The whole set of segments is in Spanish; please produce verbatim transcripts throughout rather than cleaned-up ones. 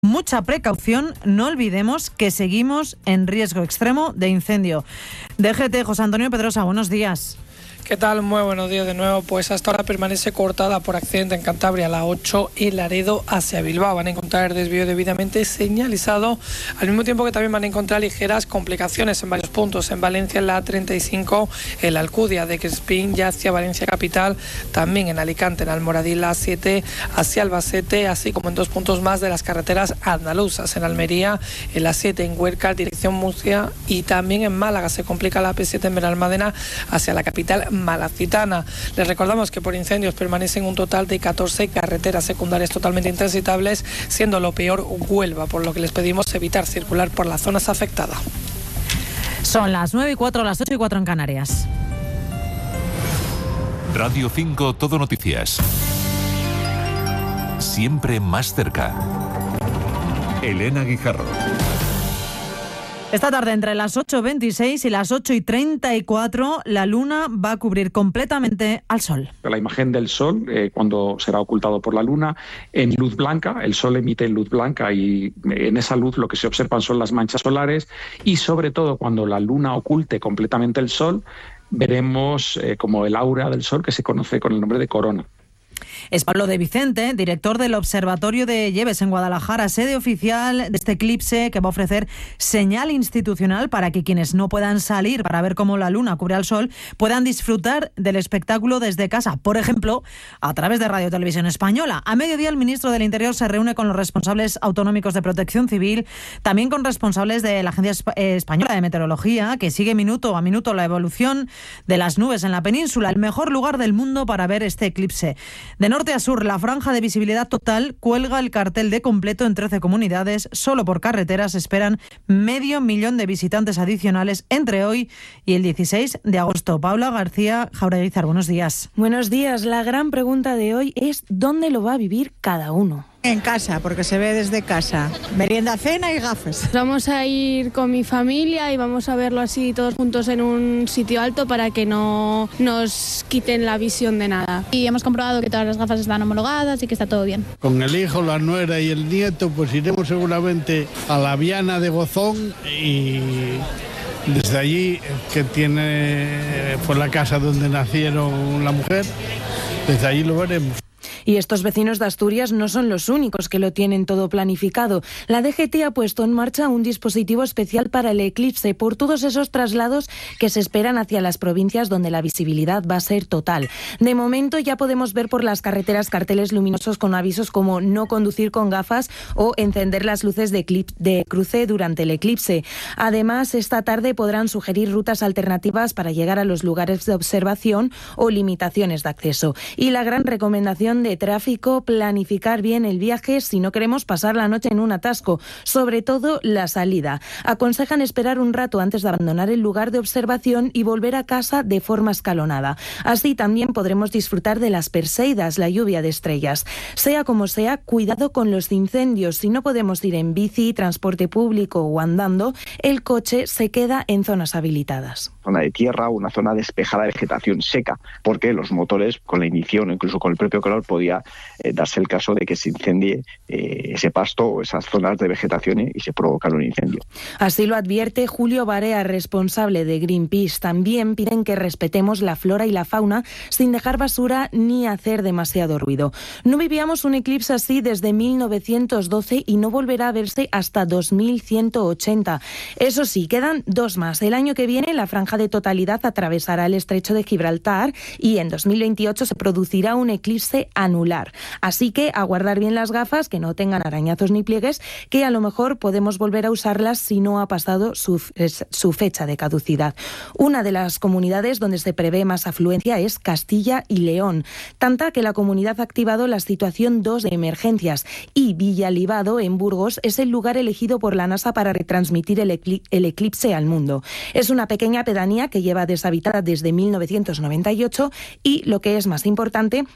Mucha precaución, no olvidemos que seguimos en riesgo extremo de incendio. D G T, José Antonio Pedrosa, buenos días. ¿Qué tal? Muy buenos días de nuevo. Pues hasta ahora permanece cortada por accidente en Cantabria la ocho y Laredo hacia Bilbao. Van a encontrar el desvío debidamente señalizado, al mismo tiempo que también van a encontrar ligeras complicaciones en varios puntos. En Valencia, en la A treinta y cinco, en la Alcudia de Crespín ya hacia Valencia capital, también en Alicante, en Almoradí, la A siete hacia Albacete, así como en dos puntos más de las carreteras andaluzas. En Almería, en la A siete en Huércal, dirección Murcia, y también en Málaga se complica la A P siete en Benalmádena hacia la capital malacitana. Les recordamos que por incendios permanecen un total de catorce carreteras secundarias totalmente intransitables, siendo lo peor Huelva, por lo que les pedimos evitar circular por las zonas afectadas. Son las nueve y cuatro, las ocho y cuatro en Canarias. Radio cinco, Todo Noticias. Siempre más cerca. Elena Guijarro. Esta tarde, entre las ocho veintiséis y las ocho y treinta y cuatro, la luna va a cubrir completamente al sol. La imagen del sol, eh, cuando será ocultado por la luna, en luz blanca, el sol emite luz blanca y en esa luz lo que se observan son las manchas solares, y sobre todo cuando la luna oculte completamente el sol, veremos eh, como el aura del sol, que se conoce con el nombre de corona. Es Pablo de Vicente, director del Observatorio de Lleves en Guadalajara, sede oficial de este eclipse que va a ofrecer señal institucional para que quienes no puedan salir para ver cómo la luna cubre al sol puedan disfrutar del espectáculo desde casa, por ejemplo, a través de Radio Televisión Española. A mediodía, el ministro del Interior se reúne con los responsables autonómicos de Protección Civil, también con responsables de la Agencia Española de Meteorología, que sigue minuto a minuto la evolución de las nubes en la península, el mejor lugar del mundo para ver este eclipse. De norte a sur, la franja de visibilidad total cuelga el cartel de completo en trece comunidades. Solo por carreteras esperan medio millón de visitantes adicionales entre hoy y el dieciséis de agosto. Paula García Jaureguizar, buenos días. Buenos días. La gran pregunta de hoy es ¿dónde lo va a vivir cada uno? En casa, porque se ve desde casa. Merienda, cena y gafas. Vamos a ir con mi familia y vamos a verlo así todos juntos en un sitio alto para que no nos quiten la visión de nada. Y hemos comprobado que todas las gafas están homologadas y que está todo bien. Con el hijo, la nuera y el nieto, pues iremos seguramente a la Viana de Gozón, y desde allí, que tiene pues la casa donde nacieron la mujer, desde allí lo veremos. Y estos vecinos de Asturias no son los únicos que lo tienen todo planificado. La D G T ha puesto en marcha un dispositivo especial para el eclipse por todos esos traslados que se esperan hacia las provincias donde la visibilidad va a ser total. De momento ya podemos ver por las carreteras carteles luminosos con avisos como no conducir con gafas o encender las luces de, eclipse, de cruce durante el eclipse. Además, esta tarde podrán sugerir rutas alternativas para llegar a los lugares de observación o limitaciones de acceso. Y la gran recomendación de tráfico, planificar bien el viaje si no queremos pasar la noche en un atasco, sobre todo la salida. Aconsejan esperar un rato antes de abandonar el lugar de observación y volver a casa de forma escalonada. Así también podremos disfrutar de las Perseidas, la lluvia de estrellas. Sea como sea, cuidado con los incendios. Si no podemos ir en bici, transporte público o andando, el coche se queda en zonas habilitadas. Zona de tierra o una zona despejada de vegetación seca, porque los motores, con la ignición o incluso con el propio calor, podía eh, darse el caso de que se incendie eh, ese pasto o esas zonas de vegetación y se provoca un incendio. Así lo advierte Julio Barea, responsable de Greenpeace. También piden que respetemos la flora y la fauna sin dejar basura ni hacer demasiado ruido. No vivíamos un eclipse así desde mil novecientos doce y no volverá a verse hasta dos mil ciento ochenta. Eso sí, quedan dos más. El año que viene la franja de totalidad atravesará el estrecho de Gibraltar y en dos mil veintiocho se producirá un eclipse anular. Así que a guardar bien las gafas, que no tengan arañazos ni pliegues, que a lo mejor podemos volver a usarlas si no ha pasado su, su fecha de caducidad. Una de las comunidades donde se prevé más afluencia es Castilla y León, tanta que la comunidad ha activado la situación dos de emergencias, y Villalibado, en Burgos, es el lugar elegido por la NASA para retransmitir el, ecl- el eclipse al mundo. Es una pequeña pedanía que lleva deshabitada desde mil novecientos noventa y ocho y, lo que es más importante,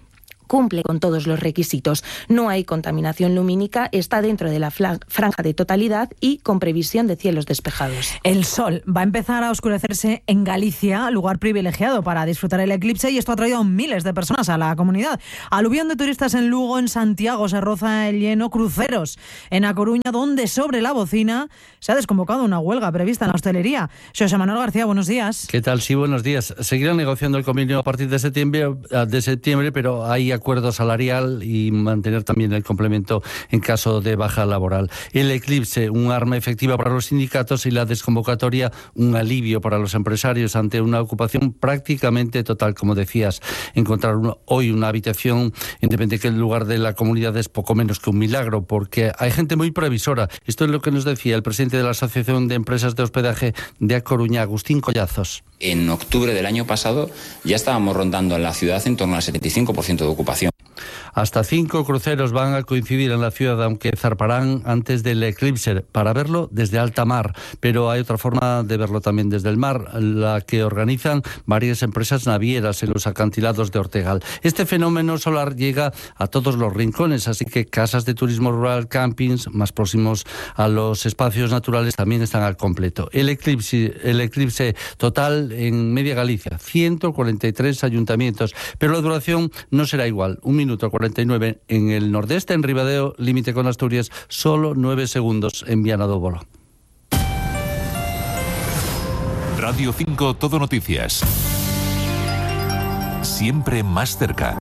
cumple con todos los requisitos. No hay contaminación lumínica, está dentro de la franja de totalidad y con previsión de cielos despejados. El sol va a empezar a oscurecerse en Galicia, lugar privilegiado para disfrutar el eclipse, y esto ha traído a miles de personas a la comunidad. Aluvión de turistas en Lugo, en Santiago se roza el lleno, cruceros en A Coruña, donde sobre la bocina se ha desconvocado una huelga prevista en la hostelería. José Manuel García, buenos días. ¿Qué tal? Sí, buenos días. Seguirán negociando el convenio a partir de septiembre, de septiembre pero hay acuerdo salarial y mantener también el complemento en caso de baja laboral. El eclipse, un arma efectiva para los sindicatos, y la desconvocatoria, un alivio para los empresarios ante una ocupación prácticamente total. Como decías, encontrar una, hoy una habitación, independientemente que el lugar de la comunidad, es poco menos que un milagro, porque hay gente muy previsora. Esto es lo que nos decía el presidente de la Asociación de Empresas de Hospedaje de A Coruña, Agustín Collazos. En octubre del año pasado ya estábamos rondando en la ciudad en torno al setenta y cinco por ciento de ocupación. Hasta cinco cruceros van a coincidir en la ciudad, aunque zarparán antes del eclipse, para verlo desde alta mar. Pero hay otra forma de verlo también desde el mar, la que organizan varias empresas navieras en los acantilados de Ortegal. Este fenómeno solar llega a todos los rincones, así que casas de turismo rural, campings más próximos a los espacios naturales también están al completo. El eclipse, el eclipse total en media Galicia, ciento cuarenta y tres ayuntamientos, pero la duración no será igual. Un minuto cuarenta y nueve en el nordeste, en Ribadeo, límite con Asturias, solo nueve segundos en Viana do Bolo. Radio cinco Todo Noticias. Siempre más cerca.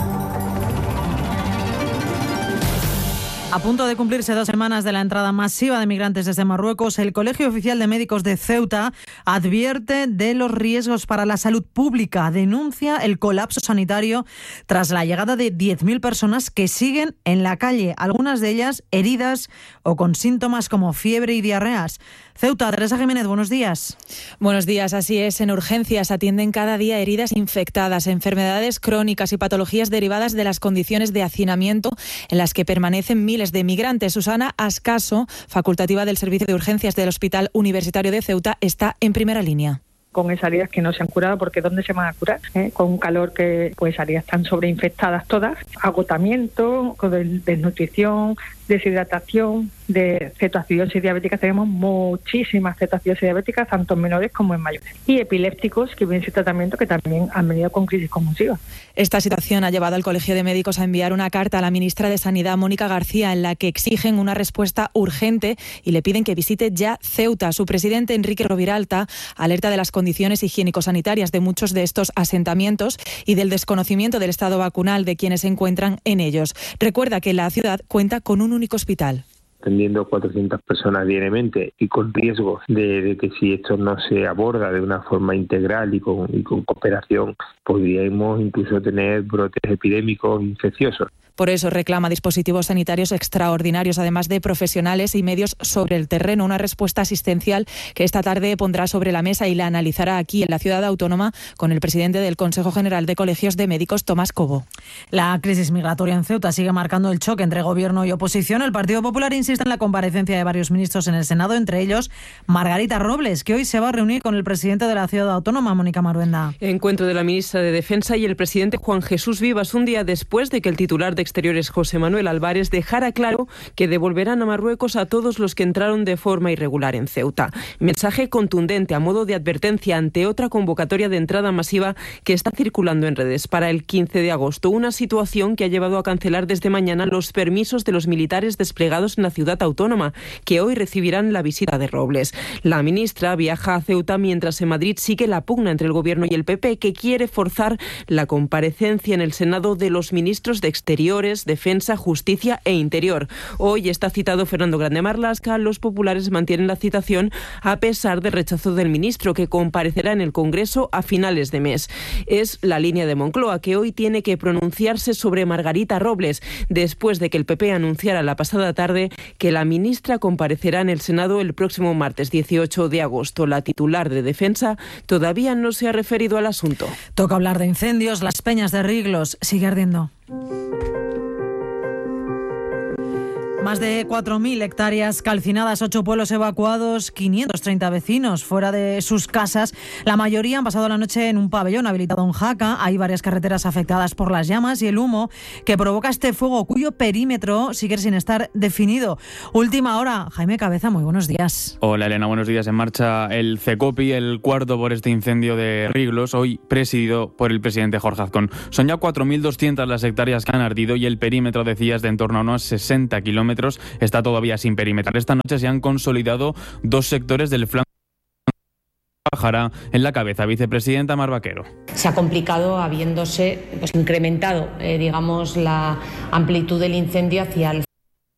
A punto de cumplirse dos semanas de la entrada masiva de migrantes desde Marruecos, el Colegio Oficial de Médicos de Ceuta advierte de los riesgos para la salud pública. Denuncia el colapso sanitario tras la llegada de diez mil personas que siguen en la calle, algunas de ellas heridas o con síntomas como fiebre y diarreas. Ceuta, Teresa Jiménez, buenos días. Buenos días, así es. En urgencias atienden cada día heridas infectadas, enfermedades crónicas y patologías derivadas de las condiciones de hacinamiento en las que permanecen miles de migrantes. Susana Ascaso, facultativa del Servicio de Urgencias del Hospital Universitario de Ceuta, está en primera línea. Con esas heridas que no se han curado, porque ¿dónde se van a curar? ¿Eh? Con un calor que pues heridas están sobreinfectadas todas, agotamiento, desnutrición, deshidratación, de cetoacidosis diabética. Tenemos muchísimas cetoacidosis diabéticas, tanto en menores como en mayores. Y epilépticos, que vienen sin tratamiento, que también han venido con crisis convulsivas. Esta situación ha llevado al Colegio de Médicos a enviar una carta a la ministra de Sanidad, Mónica García, en la que exigen una respuesta urgente y le piden que visite ya Ceuta. Su presidente, Enrique Roviralta, alerta de las condiciones higiénico-sanitarias de muchos de estos asentamientos y del desconocimiento del estado vacunal de quienes se encuentran en ellos. Recuerda que la ciudad cuenta con un único hospital. Atendiendo cuatrocientas personas diariamente y con riesgos de, de que si esto no se aborda de una forma integral y con, y con cooperación, podríamos incluso tener brotes epidémicos infecciosos. Por eso reclama dispositivos sanitarios extraordinarios, además de profesionales y medios sobre el terreno. Una respuesta asistencial que esta tarde pondrá sobre la mesa y la analizará aquí en la ciudad autónoma con el presidente del Consejo General de Colegios de Médicos, Tomás Cobo. La crisis migratoria en Ceuta sigue marcando el choque entre gobierno y oposición. El Partido Popular insiste en la comparecencia de varios ministros en el Senado, entre ellos Margarita Robles, que hoy se va a reunir con el presidente de la ciudad autónoma, Mónica Maruenda. Encuentro de la ministra de Defensa y el presidente Juan Jesús Vivas, un día después de que el titular de Exteriores, José Manuel Álvarez, dejara claro que devolverán a Marruecos a todos los que entraron de forma irregular en Ceuta. Mensaje contundente a modo de advertencia ante otra convocatoria de entrada masiva que está circulando en redes para el quince de agosto. Una situación que ha llevado a cancelar desde mañana los permisos de los militares desplegados en la ciudad autónoma, que hoy recibirán la visita de Robles. La ministra viaja a Ceuta mientras en Madrid sigue la pugna entre el Gobierno y el P P, que quiere forzar la comparecencia en el Senado de los ministros de Exteriores, Defensa, Justicia e Interior. Hoy está citado Fernando Grande Marlaska. Los populares mantienen la citación a pesar del rechazo del ministro, que comparecerá en el Congreso a finales de mes. Es la línea de Moncloa, que hoy tiene que pronunciarse sobre Margarita Robles, después de que el P P anunciara la pasada tarde que la ministra comparecerá en el Senado el próximo martes dieciocho de agosto. La titular de Defensa todavía no se ha referido al asunto. Toca hablar de incendios. Las Peñas de Riglos sigue ardiendo. Más de cuatro mil hectáreas calcinadas, ocho pueblos evacuados, quinientos treinta vecinos fuera de sus casas. La mayoría han pasado la noche en un pabellón habilitado en Jaca. Hay varias carreteras afectadas por las llamas y el humo que provoca este fuego, cuyo perímetro sigue sin estar definido. Última hora, Jaime Cabeza, muy buenos días. Hola Elena, buenos días. En marcha el CECOPI, el cuarto por este incendio de Riglos, hoy presidido por el presidente Jorge Azcón. Son ya cuatro mil doscientas las hectáreas que han ardido y el perímetro, decías, de en torno a unos sesenta kilómetros está todavía sin perimetrar. Esta noche se han consolidado dos sectores del flanco Jara. En la cabeza, vicepresidenta Mar Vaquero. Se ha complicado habiéndose pues, incrementado, eh, digamos, la amplitud del incendio hacia el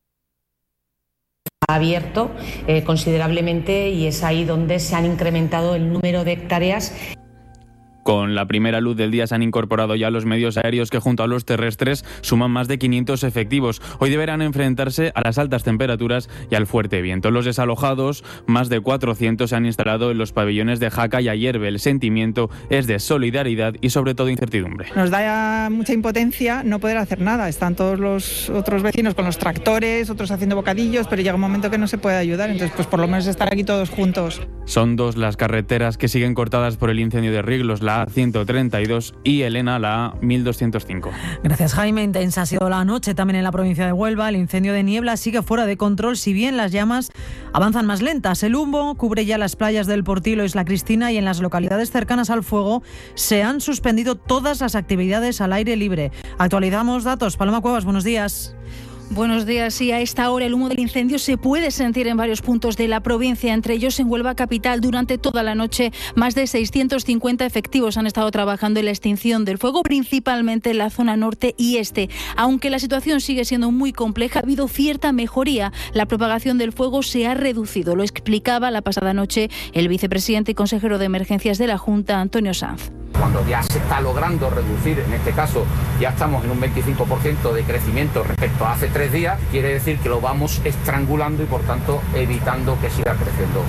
abierto eh, considerablemente, y es ahí donde se han incrementado el número de hectáreas. Con la primera luz del día se han incorporado ya los medios aéreos que junto a los terrestres suman más de quinientos efectivos. Hoy deberán enfrentarse a las altas temperaturas y al fuerte viento. Los desalojados, más de cuatrocientos, se han instalado en los pabellones de Jaca y Ayerbe. El sentimiento es de solidaridad y sobre todo incertidumbre. Nos da mucha impotencia no poder hacer nada. Están todos los otros vecinos con los tractores, otros haciendo bocadillos, pero llega un momento que no se puede ayudar. Entonces, pues por lo menos estar aquí todos juntos. Son dos las carreteras que siguen cortadas por el incendio de Riglos, la A ciento treinta y dos y Elena, la A mil doscientos cinco. Gracias, Jaime. Intensa ha sido la noche también en la provincia de Huelva. El incendio de Niebla sigue fuera de control, si bien las llamas avanzan más lentas. El humo cubre ya las playas del Portilo, Isla Cristina, y en las localidades cercanas al fuego se han suspendido todas las actividades al aire libre. Actualizamos datos. Paloma Cuevas, buenos días. Buenos días. Y a esta hora el humo del incendio se puede sentir en varios puntos de la provincia, entre ellos en Huelva capital. Durante toda la noche, más de seiscientos cincuenta efectivos han estado trabajando en la extinción del fuego, principalmente en la zona norte y este. Aunque la situación sigue siendo muy compleja, ha habido cierta mejoría. La propagación del fuego se ha reducido. Lo explicaba la pasada noche el vicepresidente y consejero de Emergencias de la Junta, Antonio Sanz. Cuando ya se está logrando reducir, en este caso ya estamos en un veinticinco por ciento de crecimiento respecto a hace tres días, quiere decir que lo vamos estrangulando y por tanto evitando que siga creciendo.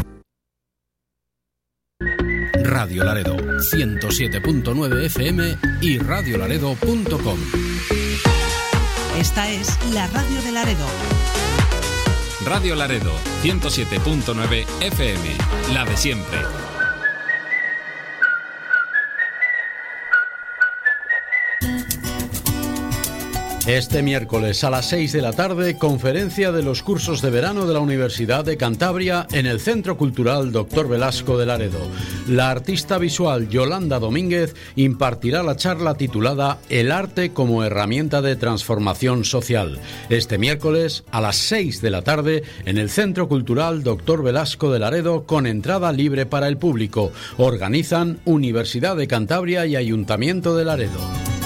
Radio Laredo, ciento siete punto nueve F M y radio laredo punto com. Esta es la radio de Laredo. Radio Laredo, ciento siete punto nueve F M, la de siempre. Este miércoles a las seis de la tarde, conferencia de los cursos de verano de la Universidad de Cantabria en el Centro Cultural Doctor Velasco de Laredo. La artista visual Yolanda Domínguez impartirá la charla titulada El arte como herramienta de transformación social. Este miércoles a las seis de la tarde en el Centro Cultural Doctor Velasco de Laredo, con entrada libre para el público. Organizan Universidad de Cantabria y Ayuntamiento de Laredo.